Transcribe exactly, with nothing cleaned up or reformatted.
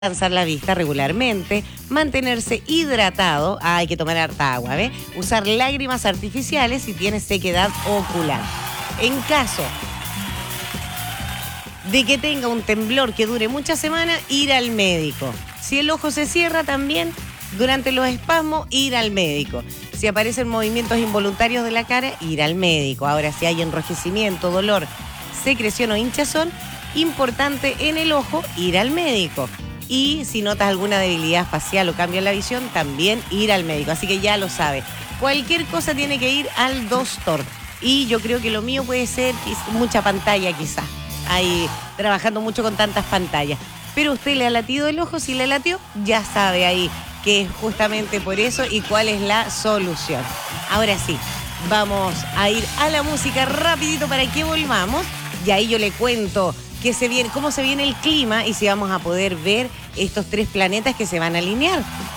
Descansar la vista regularmente, mantenerse hidratado, ah, hay que tomar harta agua, ¿ves? Usar lágrimas artificiales si tienes sequedad ocular. En caso de que tenga un temblor que dure muchas semanas, ir al médico. Si el ojo se cierra también, durante los espasmos, ir al médico. Si aparecen movimientos involuntarios de la cara, ir al médico. Ahora, si hay enrojecimiento, dolor, secreción o hinchazón, importante en el ojo, ir al médico. Y si notas alguna debilidad facial o cambio en la visión, también ir al médico. Así que ya lo sabes. Cualquier cosa tiene que ir al doctor. Y yo creo que lo mío puede ser mucha pantalla quizás. Ahí trabajando mucho con tantas pantallas. Pero usted le ha latido el ojo, si le latió, ya sabe ahí que es justamente por eso y cuál es la solución. Ahora sí, vamos a ir a la música rapidito para que volvamos. Y ahí yo le cuento que se viene, cómo se viene el clima y si vamos a poder ver estos tres planetas que se van a alinear.